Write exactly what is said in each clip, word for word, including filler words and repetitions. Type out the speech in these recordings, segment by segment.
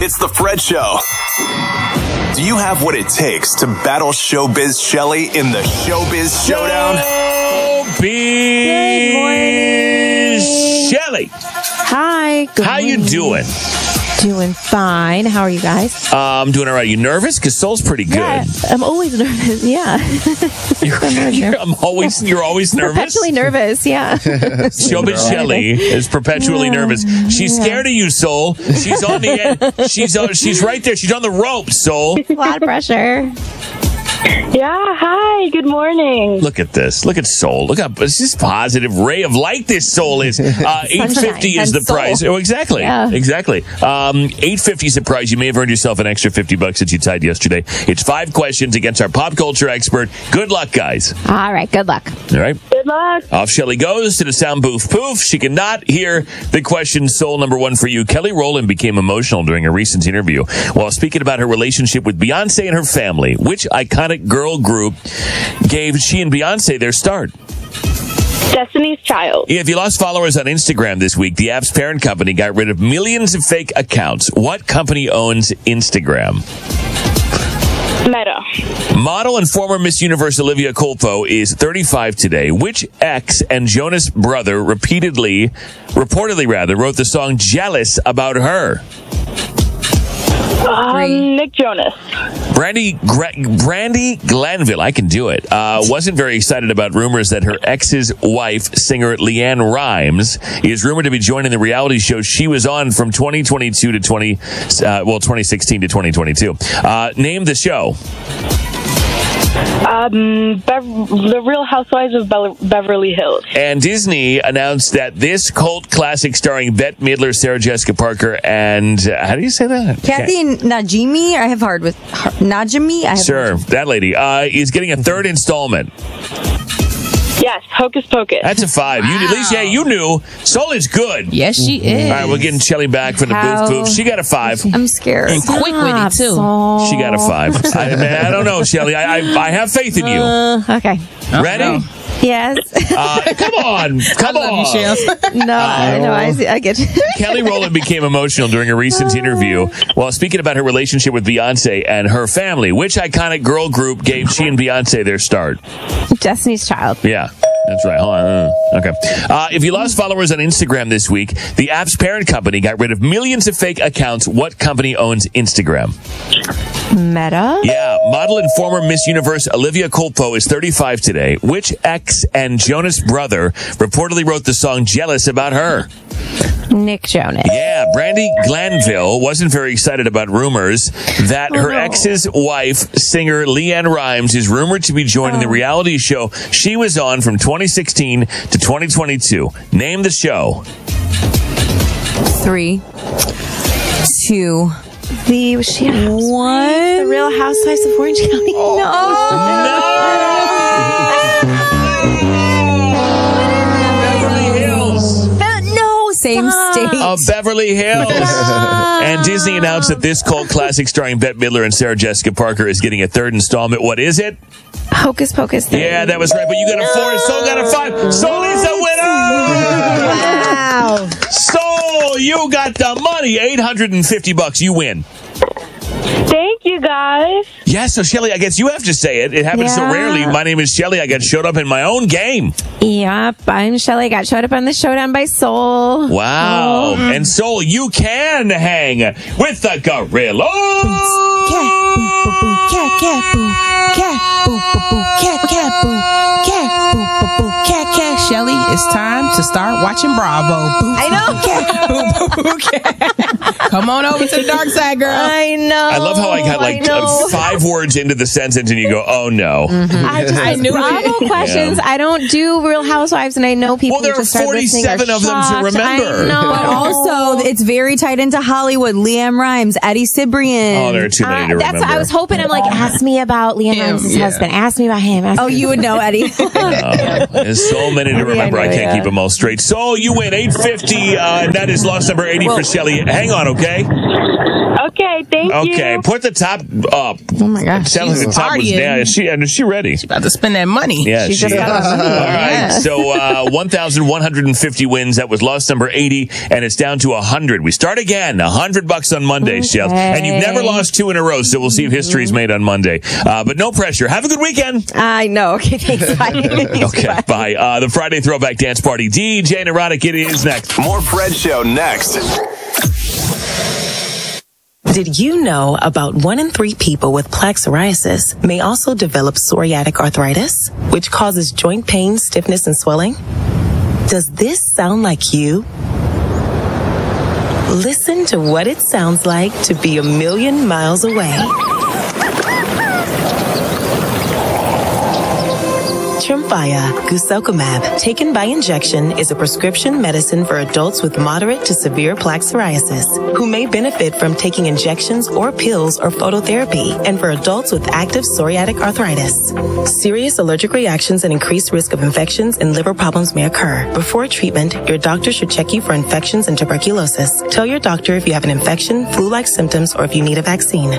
It's the Fred Show. Do you have what it takes to battle Showbiz Shelly in the Showbiz Showdown? Showbiz Shelly. Hi. Good How morning. you doing? Doing fine. How are you guys? Uh, I'm doing all right. You nervous? Because Soul's pretty good. Yeah, I'm always nervous. Yeah. You're, you're, I'm always. You're always nervous. Perpetually nervous. Yeah. Showbiz Shelly is perpetually Yeah. nervous. She's Yeah. scared of you, Soul. She's on the end. She's on, she's right there. She's on the rope, Soul. A lot of pressure. Yeah, hi, good morning. Look at this. Look at Soul. Look how it's this positive ray of light this Soul is. Uh, eight fifty is and the soul. price. Oh, exactly. Yeah. Exactly. Um, eight fifty is the price. You may have earned yourself an extra fifty bucks that you tied yesterday. It's five questions against our pop culture expert. Good luck, guys. All right. Good luck. All right. Good luck. Off Shelly goes to the sound booth poof. She cannot hear the question. Soul number one for you. Kelly Rowland became emotional during a recent interview while speaking about her relationship with Beyonce and her family. Which iconic girl group gave she and Beyonce their start? Destiny's Child. If you lost followers on Instagram this week, the app's parent company got rid of millions of fake accounts. What company owns Instagram? Meta. Model and former Miss Universe Olivia Culpo is thirty-five today. Which ex and Jonas brother repeatedly, reportedly rather, wrote the song Jealous about her? Um, Nick Jonas. Brandy Gra- Brandy Glanville, I can do it, uh, wasn't very excited about rumors that her ex's wife, singer Leanne Rimes, is rumored to be joining the reality show she was on from twenty twenty-two to twenty, uh, well, twenty sixteen to twenty twenty-two. Uh, name the show. Um, Bev- The Real Housewives of Be- Beverly Hills. And Disney announced that this cult classic starring Bette Midler, Sarah Jessica Parker, and uh, how do you say that? Kathy Najimy, I have hard with hard, Najimy. I have Sure, that lady uh, is getting a third installment. Yes, Hocus Pocus. That's a five. You, at least, yeah, you knew. Soul is good. Yes, she is. All right, we're getting Shelly back for the How- booth poof. She got a five. I'm scared. And quick with it, too. Stop, She got a five. I, man, I don't know, Shelly. I, I I have faith in you. Uh, okay. Ready? Yes. Uh, come on. Come I love on. you, Shells. no, I know. I, see, I get you. Kelly Rowland became emotional during a recent interview while speaking about her relationship with Beyonce and her family. Which iconic girl group gave she and Beyonce their start? Destiny's Child. Yeah. That's right. Hold on. Uh, Okay. Uh, if you lost followers on Instagram this week, the app's parent company got rid of millions of fake accounts. What company owns Instagram? Meta. Yeah. Model and former Miss Universe Olivia Culpo is thirty-five today. Which ex and Jonas brother reportedly wrote the song Jealous about her? Nick Jonas. Yeah, Brandy Glanville wasn't very excited about rumors that her no. ex's wife, singer Leanne Rimes, is rumored to be joining the reality show she was on from twenty sixteen to twenty twenty-two. Name the show. Three, two, The was she a housewife? one. The Real Housewives of Orange County. No. Beverly Hills. No, same state. Of Beverly Hills. And Disney announced that this cult classic starring Bette Midler and Sarah Jessica Parker is getting a third installment. What is it? Hocus Pocus. Thing. Yeah, that was right. But you got a four and Soul got a five. Soul is the winner! Wow. Soul, you got the money. eight hundred fifty bucks. You win. Thank you, guys. Yeah, so Shelly, I guess you have to say it. It happens so Yeah. rarely. My name is Shelly. I got showed up in my own game. Yep. I'm Shelly. Got showed up on the Showdown by Soul. Wow. And Soul, you can hang with the gorilla. Cat, boo, boo, boo, cat, cat, boo, cat, boo, boo, boo, cat, cat, boo, cat, boo, boo, boo, cat, cat. Shelly, it's time to start watching Bravo. Boo, I know. cat, boo, boo, boo, cat. Come on over to the dark side, girl. I know. I love how I got like know. uh, five words into the sentence and you go, oh no. I just I knew Bravo it. questions. I don't do Real Housewives, and I know people. Well, there who are just started listening are forty-seven of them to shocked. remember. I know. But also, it's very tied into Hollywood. Leanne Rimes, Eddie Cibrian. Oh, there are too many Uh, to that's remember. what I was hoping. I'm like, ask me about Leanne Him, Rimes' yeah. husband. Ask me about him. Ask Oh, me you would know, Eddie. Oh, there's so many to Yeah, I remember. know. I I can't yeah. keep them all straight. So you win eight fifty, uh, and that is loss number eighty for Shelly. Hang on, okay? Okay, thank you. Okay, put the top up. Oh my gosh. It sounds like the top was partying. down. Is she, is she ready? About to spend that money. Yeah, She she just is. got a money. All right, Yeah. so uh, one thousand one hundred fifty wins. That was loss number eighty, and it's down to one hundred. We start again. one hundred bucks on Monday, Okay. Shell. And you've never lost two in a row, so we'll see if history's made on Monday. Uh, but no pressure. Have a good weekend. I know. Okay, thanks. Bye. Okay, bye. Uh, the Friday Throwback Dance Party. D J Neurotic, it is next. More Fred Show next. Did you know about one in three people with plaque psoriasis may also develop psoriatic arthritis, which causes joint pain, stiffness, and swelling? Does this sound like you? Listen to what it sounds like to be a million miles away. Tremfya, guselkumab, taken by injection, is a prescription medicine for adults with moderate to severe plaque psoriasis who may benefit from taking injections or pills or phototherapy, and for adults with active psoriatic arthritis. Serious allergic reactions and increased risk of infections and liver problems may occur. Before treatment, your doctor should check you for infections and tuberculosis. Tell your doctor if you have an infection, flu-like symptoms, or if you need a vaccine.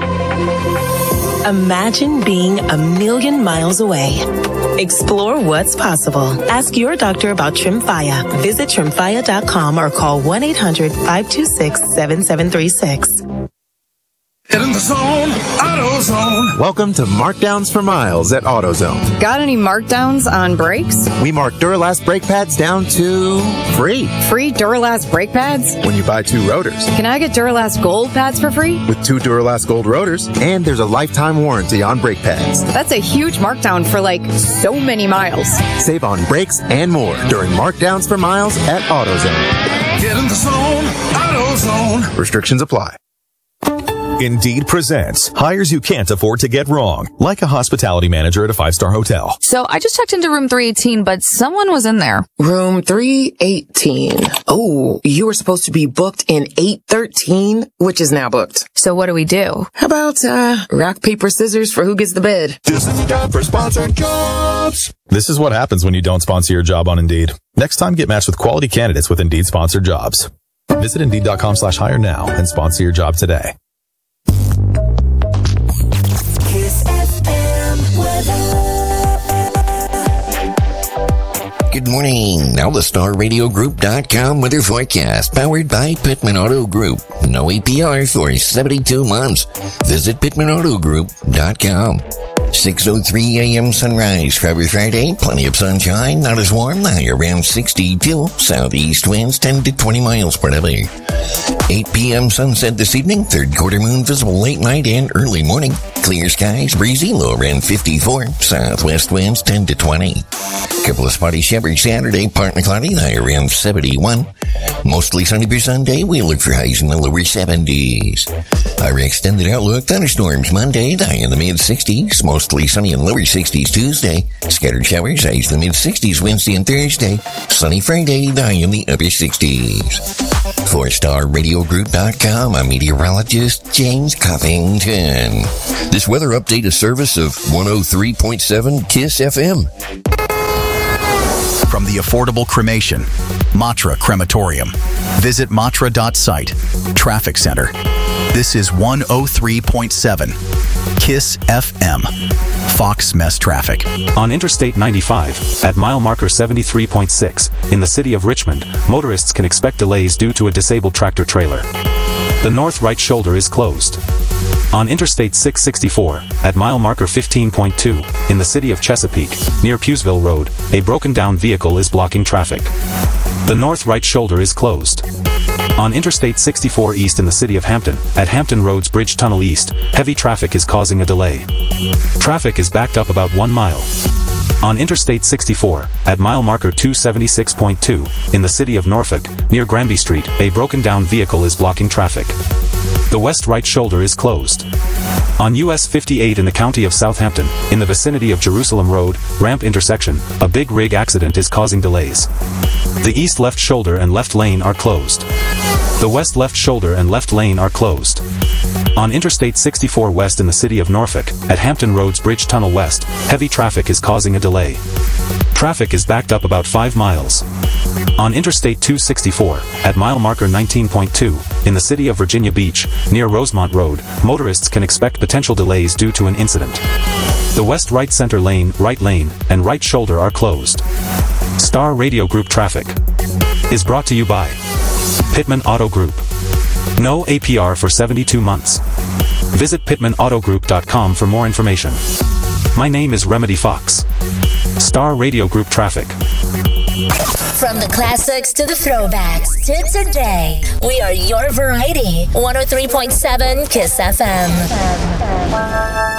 Imagine being a million miles away. Explore what's possible. Ask your doctor about Tremfya. Visit tremfya dot com or call one eight hundred five two six seven seven three six. Get in the zone, AutoZone. Welcome to Markdowns for Miles at AutoZone. Got any markdowns on brakes? We mark Duralast brake pads down to free Free Duralast brake pads? when you buy two rotors. Can I get Duralast Gold pads for free? With two Duralast Gold rotors, and there's a lifetime warranty on brake pads. That's a huge markdown for like so many miles. Save on brakes and more during Markdowns for Miles at AutoZone. Get in the zone, AutoZone. Restrictions apply. Indeed presents hires you can't afford to get wrong, like a hospitality manager at a five-star hotel. So I just checked into room three eighteen, but someone was in there. Room three eighteen. Oh, you were supposed to be booked in eight thirteen, which is now booked. So what do we do? How about, uh, rock, paper, scissors for who gets the bed? This is the time for sponsored jobs. This is what happens when you don't sponsor your job on Indeed. Next time, get matched with quality candidates with Indeed sponsored jobs. Visit Indeed.com slash hire now and sponsor your job today. Good morning. Now the Star Radio Group dot com weather forecast, powered by Pittman Auto Group. No A P R for seventy-two months. Visit Pittman Auto Group dot com. six oh three a.m. sunrise for Friday. Plenty of sunshine, not as warm. The high around sixty-two. Southeast winds ten to twenty miles per hour. eight p.m. sunset this evening. Third quarter moon visible late night and early morning. Clear skies, breezy, low around fifty-four. Southwest winds ten to twenty. Couple of spotty showers Saturday, partly cloudy, high around seventy-one. Mostly sunny for Sunday. We look for highs in the lower seventies. Our extended outlook, thunderstorms Monday, high in the mid-sixties. Mostly sunny and lower sixties Tuesday. Scattered showers, highs in the mid-sixties Wednesday and Thursday. Sunny Friday, high in the upper sixties. For Star Radio Group dot com, I'm meteorologist James Covington. This weather update is service of one oh three point seven KISS F M. From the affordable cremation, Matra Crematorium. Visit matra dot site. Traffic Center. This is one oh three point seven KISS F M. Fox Mess Traffic. On Interstate ninety-five, at mile marker seventy-three point six, in the city of Richmond, motorists can expect delays due to a disabled tractor trailer. The north right shoulder is closed. On Interstate six sixty-four, at mile marker fifteen point two, in the city of Chesapeake, near Pewsville Road, a broken down vehicle is blocking traffic. The north right shoulder is closed. On Interstate sixty-four East in the city of Hampton, at Hampton Roads Bridge Tunnel East, heavy traffic is causing a delay. Traffic is backed up about one mile. On Interstate sixty-four, at mile marker two seventy-six point two, in the city of Norfolk, near Granby Street, a broken down vehicle is blocking traffic. The west right shoulder is closed. On U S fifty-eight in the county of Southampton, in the vicinity of Jerusalem Road, ramp intersection, a big rig accident is causing delays. The east left shoulder and left lane are closed. The west left shoulder and left lane are closed. On Interstate sixty-four West in the city of Norfolk, at Hampton Roads Bridge Tunnel West, heavy traffic is causing a a delay. Traffic is backed up about five miles. On Interstate two sixty-four, at mile marker nineteen point two, in the city of Virginia Beach, near Rosemont Road, motorists can expect potential delays due to an incident. The west right center lane, right lane, and right shoulder are closed. Star Radio Group traffic is brought to you by Pittman Auto Group. No A P R for seventy-two months. Visit pittman auto group dot com for more information. My name is Remedy Fox. Star Radio Group traffic. From the classics to the throwbacks to today, we are your variety. one oh three point seven Kiss F M.